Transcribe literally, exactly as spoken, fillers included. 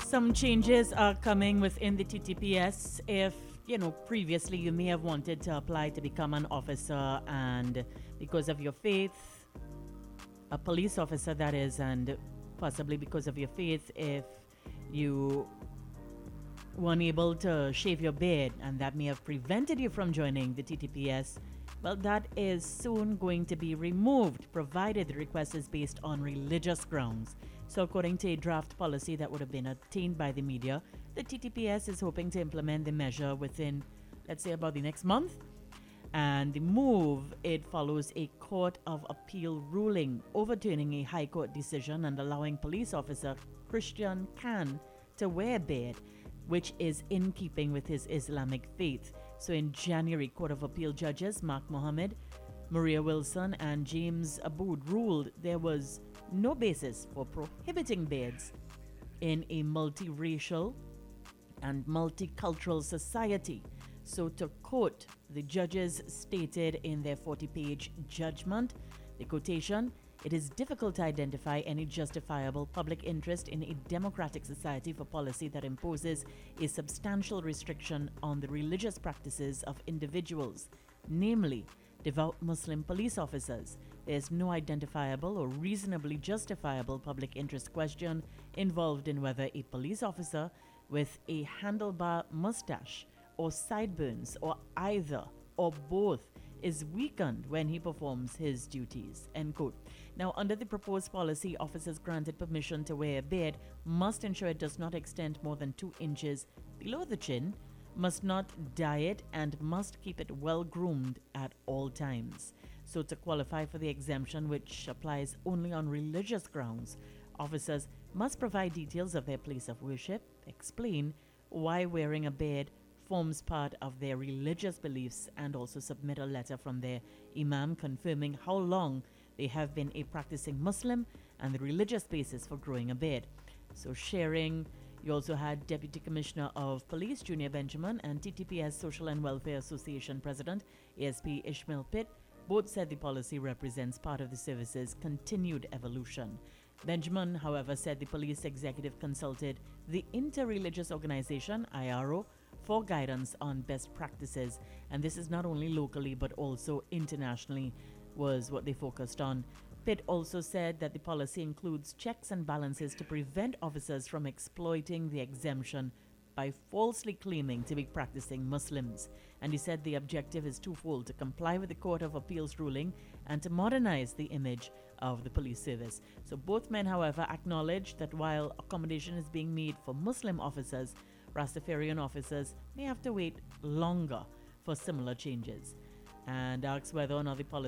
Some changes are coming within the T T P S. If, you know, previously you may have wanted to apply to become an officer, and because of your faith, a police officer that is, and possibly because of your faith, if you were unable to shave your beard and that may have prevented you from joining the T T P S, well, that is soon going to be removed, provided the request is based on religious grounds. So, according to a draft policy that would have been obtained by the media, the T T P S is hoping to implement the measure within, let's say, about the next month. And the move, it follows a Court of Appeal ruling overturning a High Court decision and allowing police officer Christian Khan to wear a beard, which is in keeping with his Islamic faith. So in January, Court of Appeal judges Mark Mohammed, Maria Wilson, and James Aboud ruled there was no basis for prohibiting beards in a multiracial and multicultural society. So, to quote, the judges stated in their forty-page judgment, the quotation, "It is difficult to identify any justifiable public interest in a democratic society for policy that imposes a substantial restriction on the religious practices of individuals, namely devout Muslim police officers. There is no identifiable or reasonably justifiable public interest question involved in whether a police officer with a handlebar mustache or sideburns or either or both is weakened when he performs his duties." End quote. Now, under the proposed policy, officers granted permission to wear a beard must ensure it does not extend more than two inches below the chin, must not dye it, and must keep it well groomed at all times. So, to qualify for the exemption, which applies only on religious grounds, officers must provide details of their place of worship, explain why wearing a beard forms part of their religious beliefs, and also submit a letter from their imam confirming how long they have been a practicing Muslim and the religious basis for growing a beard. So sharing, you also had Deputy Commissioner of Police Junior Benjamin and T T P S Social and Welfare Association President A S P Ishmael Pitt. Both said the policy represents part of the service's continued evolution. Benjamin, however, said the police executive consulted the Interreligious Organization, I R O, for guidance on best practices, and this is not only locally but also internationally, was what they focused on. Pitt also said that the policy includes checks and balances to prevent officers from exploiting the exemption by falsely claiming to be practicing Muslims. And he said the objective is twofold: to comply with the Court of Appeal's ruling and to modernize the image of the police service. So both men, however, acknowledged that while accommodation is being made for Muslim officers, Rastafarian officers may have to wait longer for similar changes, and asked whether or not the policy